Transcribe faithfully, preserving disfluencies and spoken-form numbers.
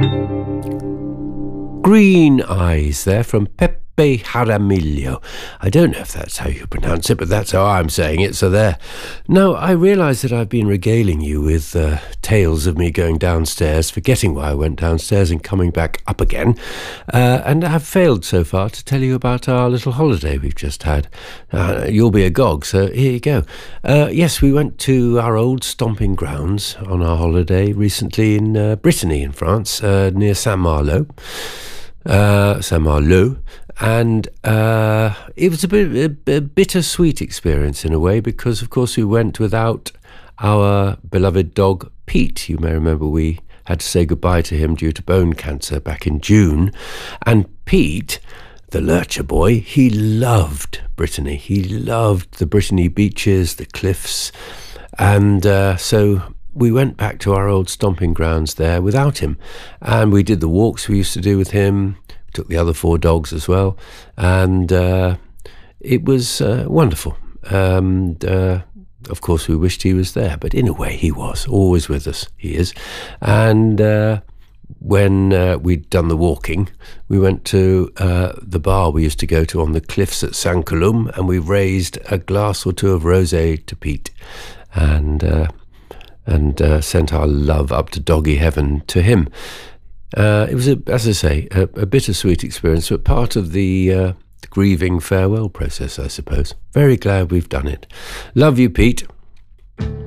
Green Eyes there from Pepe Jaramillo. I don't know if that's how you pronounce it, but that's how I'm saying it, so there. Now, I realise that I've been regaling you with uh, tales of me going downstairs, forgetting why I went downstairs and coming back up again, uh, and I've failed so far to tell you about our little holiday we've just had. Uh, you'll be agog, so here you go. Uh, yes, we went to our old stomping grounds on our holiday recently in uh, Brittany in France, uh, near Saint-Malo. Uh, Saint-Malo, and uh, it was a bit a, a bittersweet experience in a way, because of course we went without our beloved dog Pete. You may remember we had to say goodbye to him due to bone cancer back in June, and Pete, the lurcher boy, he loved Brittany. He loved the Brittany beaches, the cliffs, and uh, so we went back to our old stomping grounds there without him, and we did the walks we used to do with him. We took the other four dogs as well, and uh, it was uh, wonderful. And uh, of course we wished he was there, but in a way he was, always with us, he is. And uh, when uh, we'd done the walking, we went to uh, the bar we used to go to on the cliffs at Saint Columb, and we raised a glass or two of rosé to Pete, and uh, and uh, sent our love up to doggy heaven to him. Uh, it was, a, as I say, a, a bittersweet experience, but part of the, uh, the grieving farewell process, I suppose. Very glad we've done it. Love you, Pete.